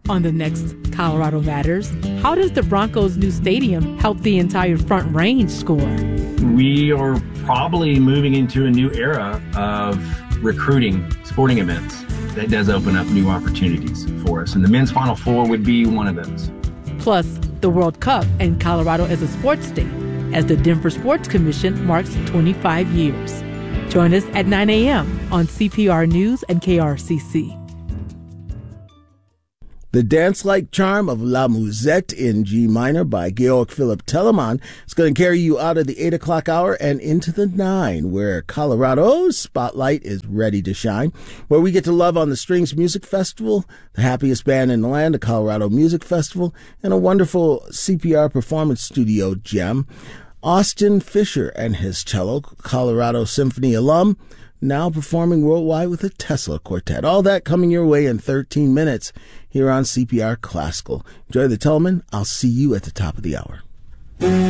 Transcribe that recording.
On the next Colorado Matters, how does the Broncos' new stadium help the entire Front Range score? We are probably moving into a new era of recruiting sporting events. That does open up new opportunities for us, and the men's Final Four would be one of those. Plus, the World Cup and Colorado as a sports state, as the Denver Sports Commission marks 25 years. Join us at 9 a.m. on CPR News and KRCC. The dance-like charm of La Musette in G minor by Georg Philipp Telemann is going to carry you out of the 8 o'clock hour and into the 9, where Colorado's spotlight is ready to shine, where we get to love on the Strings Music Festival, the happiest band in the land, the Colorado Music Festival, and a wonderful CPR performance studio gem. Austin Fisher and his cello, Colorado Symphony alum, now performing worldwide with the Tesla Quartet. All that coming your way in 13 minutes here on CPR Classical. Enjoy the Telemann. I'll see you at the top of the hour.